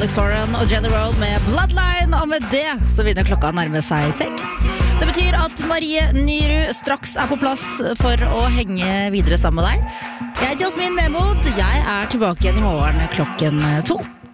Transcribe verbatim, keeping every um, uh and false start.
Alex Warren og Jenny Roll med Bloodline, og med det så begynner klokka å nærme seg seks. Det betyr at Marie Nyrud straks er på plass for å henge videre sammen med deg. Jeg heter Jasmin Mehmood, jeg er tilbake igjen i morgen klokken to.